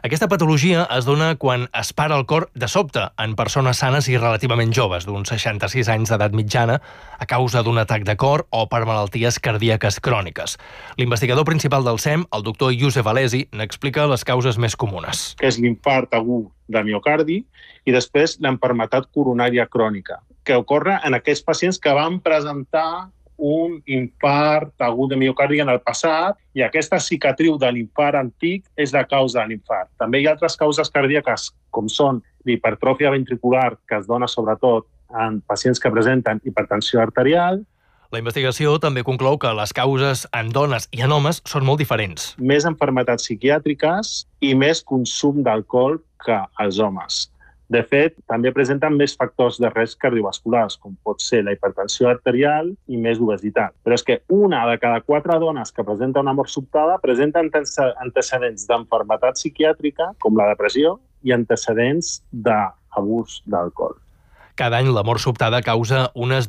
Aquesta patologia es dona quan es para el cor de sobte en persones sanes i relativament joves, d'uns 66 anys d'edat mitjana, a causa d'un atac de cor o per malalties cardíaques cròniques. L'investigador principal del SEM, el doctor Youssef Alesi, n'explica les causes més comunes. Que és l'infart agut de miocardi i després l'enfermetat coronària crònica, que ocorre en aquells pacients que van presentar un infart agut de miocardi en el passat i aquesta cicatriu de l'infart antic és la causa de l'infart. També hi ha altres causes cardíaques, com són l'hipertròfia ventricular, que es dona sobretot en pacients que presenten hipertensió arterial. La investigació també conclou que les causes en dones i en homes són molt diferents. Més malalties psiquiàtriques i més consum d'alcohol que els homes. De fet, també presenten més factors de risc cardiovasculars, com pot ser la hipertensió arterial i més obesitat. Però és que una de cada 4 dones que presenta una mort sobtada presenta antecedents d'enfermetat psiquiàtrica, com la depressió, i antecedents d'abús d'alcohol. Cada any la mort sobtada causa unes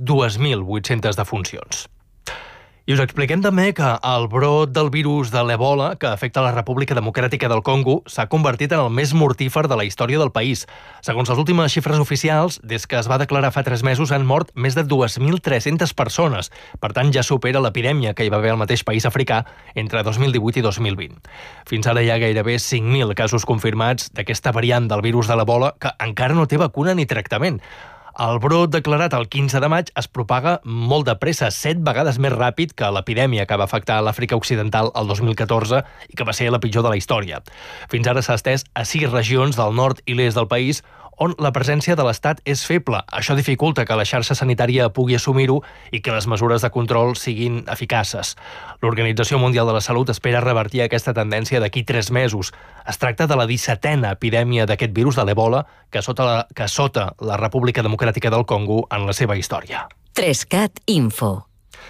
2.800 defuncions. I us expliquem també que el brot del virus de l'Ebola, que afecta la República Democràtica del Congo, s'ha convertit en el més mortífer de la història del país. Segons les últimes xifres oficials, des que es va declarar fa 3 mesos han mort més de 2.300 persones. Per tant, ja supera l'epidèmia que hi va haver al mateix país africà entre 2018 i 2020. Fins ara hi ha gairebé 5.000 casos confirmats d'aquesta variant del virus de l'Ebola que encara no té vacuna ni tractament. El brot declarat el 15 de maig es propaga molt de pressa, 7 vegades més ràpid que l'epidèmia que va afectar l'Àfrica Occidental el 2014 i que va ser la pitjor de la història. Fins ara s'ha estès a 6 regions del nord i l'est del país on la presència de l'Estat és feble. Això dificulta que la xarxa sanitària pugui assumir-ho i que les mesures de control siguin eficaces. L'Organització Mundial de la Salut espera revertir aquesta tendència d'aquí 3 mesos. Es tracta de la 17a epidèmia d'aquest virus de l'Ebola que sota la República Democràtica del Congo en la seva història. 3CAT Info.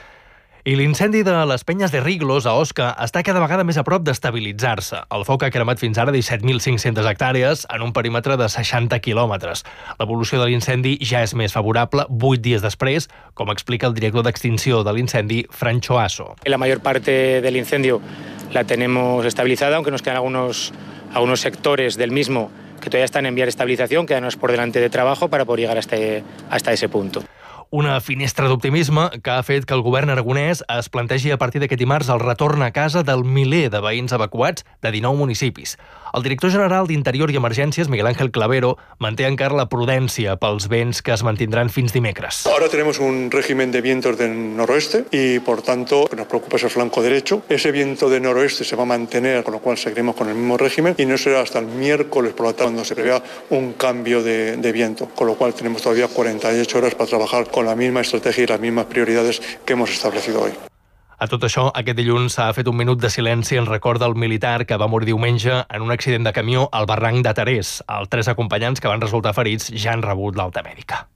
I l'incendi de les Penyes de Riglos a Osca està cada vegada més a prop d'estabilitzar-se. El foc ha cremat fins ara 17.500 hectàrees en un perímetre de 60 quilòmetres. L'evolució de l'incendi ja és més favorable 8 dies després, com explica el director d'extinció de l'incendi, Francho Asso. La mayor parte del incendio la tenemos estabilizada, aunque nos quedan algunos sectores del mismo que todavía están en vía de estabilización, quedanos por delante de trabajo para poder llegar hasta ese punto. Una finestra d'optimisme que ha fet que el govern aragonès es plantegi a partir d'aquest dimarts el retorn a casa del miler de veïns evacuats de 19 municipis. El director general d'Interior i Emergències, Miguel Ángel Clavero, manté encara la prudència pels vents que es mantindran fins dimecres. Ahora tenemos un régimen de vientos del noroeste y, por tanto, nos preocupa ese flanco derecho. Ese viento de noroeste se va a mantener, con lo cual seguiremos con el mismo régimen y no será hasta el miércoles por la tarde cuando se prevea un cambio de viento, con lo cual tenemos todavía 48 horas para trabajar con la misma estrategia y las mismas prioridades que hemos establecido hoy. A tot això, aquest dilluns s'ha fet un minut de silenci en record del militar que va morir diumenge en un accident de camió al barranc de Terès. Els 3 acompanyants que van resultar ferits ja han rebut l'alta mèdica.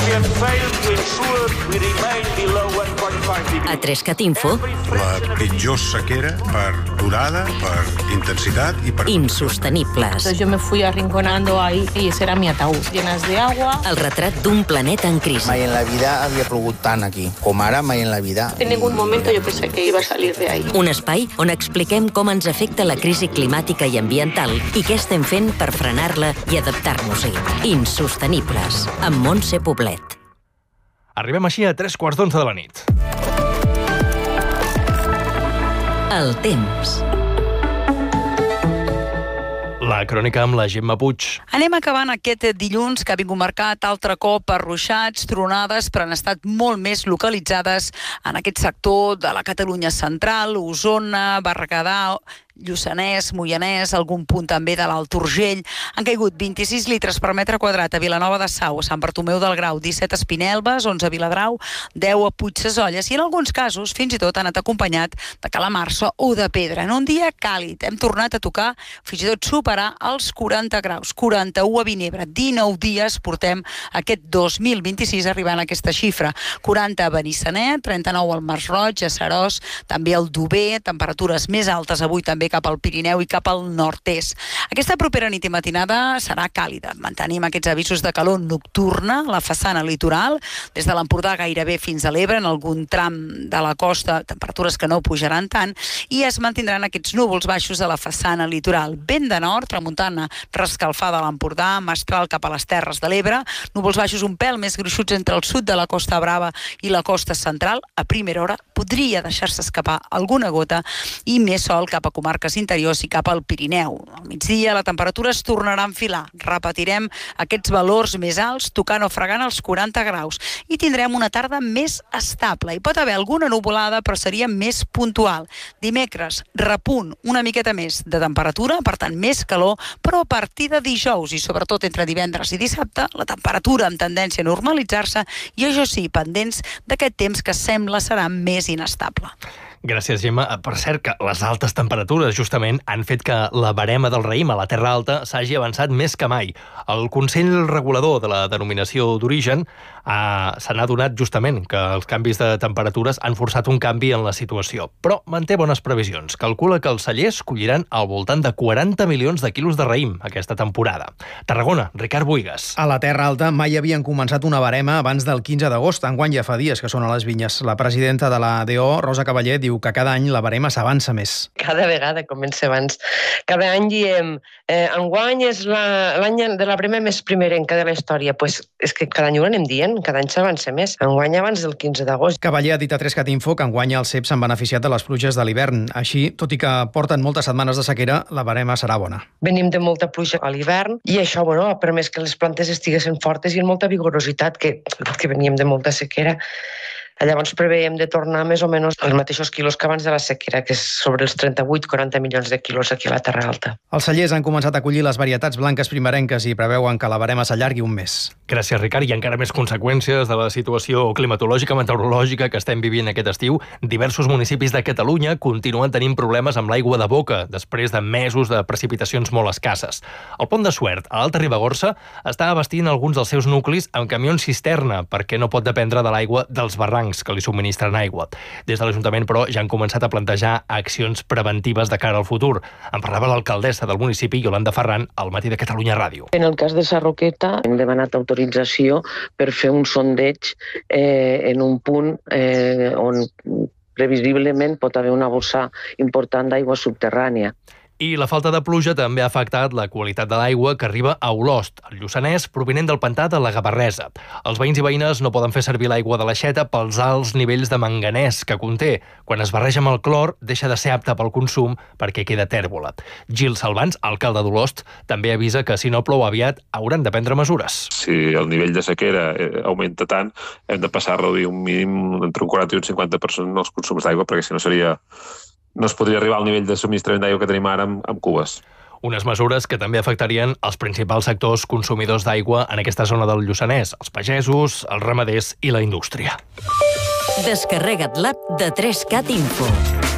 A 3CAT Info. La pitjor sequera per durada, per intensitat i per... Insostenibles. Yo me fui arrinconando ahí y ese era mi ataúd, llenas de agua. El retrat d'un planeta en crisi. Mai en la vida havia plogut tant aquí, com ara mai en la vida. En ningún momento yo pensé que iba a salir de ahí. Un espai on expliquem com ens afecta la crisi climàtica i ambiental i què estem fent per frenar-la i adaptar-nos-hi. Insostenibles, amb Montse Poblet. Arribem així a 11:45 de la nit. El temps. La crònica amb la Gemma Puig. Anem acabant aquest dilluns que ha vingut marcat altre cop per ruixats, tronades, però han estat molt més localitzades en aquest sector de la Catalunya central, Osona, Berguedà, Lluçanès, Moianès, algun punt també de l'Alt Urgell. Han caigut 26 litres per metre quadrat a Vilanova de Sau, a Sant Bartomeu del Grau, 17 a Espinelves, 11 a Viladrau, 10 a Puigsesolles i en alguns casos fins i tot han anat acompanyat de calamarsa o de pedra. En un dia càlid hem tornat a tocar, fins i tot superar els 40 graus, 41 a Vinebre, 19 dies portem aquest 2026 arribant a aquesta xifra, 40 a Benissanet, 39 al Masroig, a Seròs, també al Dober, temperatures més altes avui també cap al Pirineu i cap al nord-est. Aquesta propera nit i matinada serà càlida. Mantenim aquests avisos de calor nocturna a la façana litoral, des de l'Empordà gairebé fins a l'Ebre, en algun tram de la costa, temperatures que no pujaran tant, i es mantindran aquests núvols baixos a la façana litoral. Vent de nord, tramuntana rescalfada a l'Empordà, mestral cap a les Terres de l'Ebre, núvols baixos un pèl més gruixuts entre el sud de la Costa Brava i la costa central. A primera hora podria deixar-se escapar alguna gota i més sol cap a comarques interiors i cap al Pirineu. Al migdia la temperatura es tornarà a enfilar. Repetirem aquests valors més alts, tocant o fregant els 40 graus, i tindrem una tarda més estable. Hi pot haver alguna nuvolada, però seria més puntual. Dimecres, repunt una miqueta més de temperatura, per tant més calor, però a partir de dijous i sobretot entre divendres i dissabte, la temperatura amb tendència a normalitzar-se i, això sí, pendents d'aquest temps que sembla serà més inestable. Gràcies, Gemma. Per cert, que les altes temperatures justament han fet que la barema del raïm a la Terra Alta s'hagi avançat més que mai. El Consell Regulador de la Denominació d'Origen se n'ha adonat justament que els canvis de temperatures han forçat un canvi en la situació, però manté bones previsions. Calcula que els cellers colliran al voltant de 40 milions de quilos de raïm aquesta temporada. Tarragona, Ricard Buigas. A la Terra Alta mai havien començat una barema abans del 15 d'agost. Enguany ja fa dies que són a les vinyes. La presidenta de la DO, Rosa Cavaller, diu que cada any la barema s'avança més. Cada vegada comença abans. Cada any diem, enguany és l'any de la barema més primerenca de la història. Pues és que cada any ho anem dient, cada any s'avança més. Enguany abans del 15 d'agost. Cavaller ha dit a 3cat Info que enguany els ceps s'han beneficiat de les pluges de l'hivern. Així, tot i que porten moltes setmanes de sequera, la barema serà bona. Venim de molta pluja a l'hivern i això ha permès que les plantes estiguessin fortes i amb molta vigorositat, que veníem de molta sequera. Llavors preveiem de tornar més o menys els mateixos quilos que abans de la sequera, que és sobre els 38-40 milions de quilos aquí a la Terra Alta. Els cellers han començat a collir les varietats blanques primerenques i preveuen que la barema s'allargui un mes. Gràcies, Ricard. I encara més conseqüències de la situació climatològica, meteorològica que estem vivint aquest estiu. Diversos municipis de Catalunya continuen tenint problemes amb l'aigua de boca després de mesos de precipitacions molt escasses. El Pont de Suert, a l'Alta Ribagorça, està abastint alguns dels seus nuclis amb camions cisterna perquè no pot dependre de l'aigua dels barrancs que li subministren aigua. Des de l'Ajuntament, però, ja han començat a plantejar accions preventives de cara al futur. En parlava l'alcaldessa del municipi, Yolanda Ferran, al Matí de Catalunya Ràdio. En el cas de Sarroqueta, hem demanat autorització per fer un sondeig en un punt on previsiblement pot haver una bossa important d'aigua subterrània. I la falta de pluja també ha afectat la qualitat de l'aigua que arriba a Olost, el Lluçanès, provinent del pantà de la Gavarresa. Els veïns i veïnes no poden fer servir l'aigua de l'aixeta pels alts nivells de manganès que conté. Quan es barreja amb el clor, deixa de ser apta pel consum perquè queda tèrbola. Gil Salvans, alcalde d'Olost, també avisa que si no plou aviat hauran de prendre mesures. Si el nivell de sequera augmenta tant, hem de passar a reduir un mínim entre un 40 i un 50% els consums d'aigua, perquè si no no es podria arribar al nivell de subministrament d'aigua que tenim ara amb cubes. Unes mesures que també afectarien els principals sectors consumidors d'aigua en aquesta zona del Lluçanès, els pagesos, els ramaders i la indústria. Descarrega't l'app de 3cat Info.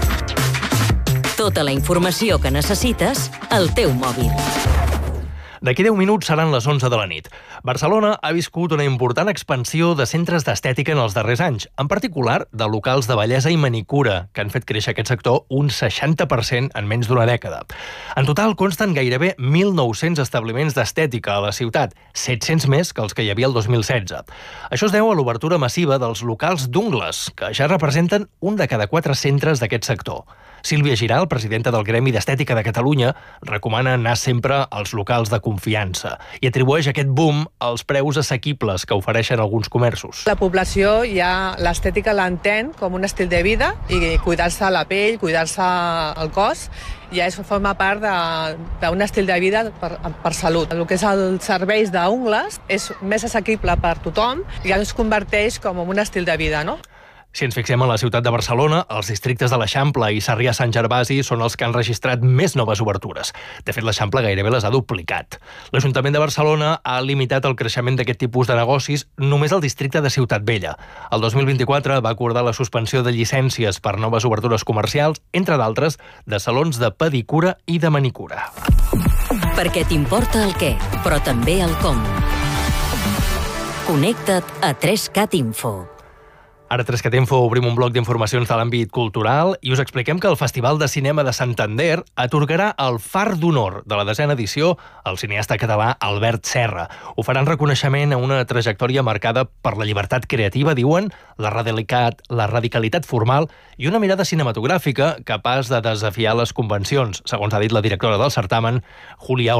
Tota la informació que necessites al teu mòbil. D'aquí 10 minuts seran les 11 de la nit. Barcelona ha viscut una important expansió de centres d'estètica en els darrers anys, en particular de locals de bellesa i manicura, que han fet créixer aquest sector un 60% en menys d'una dècada. En total consten gairebé 1.900 establiments d'estètica a la ciutat, 700 més que els que hi havia el 2016. Això es deu a l'obertura massiva dels locals d'ungles, que ja representen un de cada 4 centres d'aquest sector. Sílvia Giral, presidenta del Gremi d'Estètica de Catalunya, recomana anar sempre als locals de confiança i atribueix aquest boom als preus assequibles que ofereixen alguns comerços. La població ja l'estètica l'entén com un estil de vida i cuidar-se la pell, cuidar-se el cos, ja forma part d'un estil de vida per salut. El que és els serveis d'ungles és més assequible per tothom i ja es converteix com un estil de vida, no? Si ens fixem en la ciutat de Barcelona, els districtes de l'Eixample i Sarrià-Sant Gervasi són els que han registrat més noves obertures. De fet, l'Eixample gairebé les ha duplicat. L'Ajuntament de Barcelona ha limitat el creixement d'aquest tipus de negocis només al districte de Ciutat Vella. El 2024 va acordar la suspensió de llicències per noves obertures comercials, entre d'altres, de salons de pedicura i de manicura. Perquè t'importa el què, però també el com. Connecta't a 3cat Info. Ara, 3 Info, obrim un bloc d'informacions de l'àmbit cultural i us expliquem que el Festival de Cinema de Santander atorgarà el Far d'Honor de la 10a edició al cineasta català Albert Serra. Ho faran reconeixement a una trajectòria marcada per la llibertat creativa, diuen, la radicalitat formal i una mirada cinematogràfica capaç de desafiar les convencions, segons ha dit la directora del certamen, Julia